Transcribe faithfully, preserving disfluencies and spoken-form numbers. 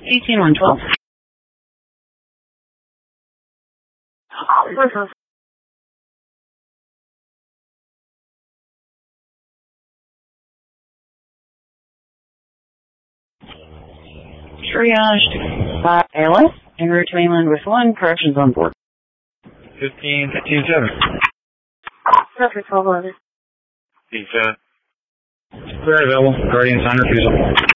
eighteen one twelve. Triage to five A L S, en route to mainland with one, corrections on board. fifteen fifteen seven. Perfect, twelve eleven. fifteen seven. Clear available. Guardian sign refusal.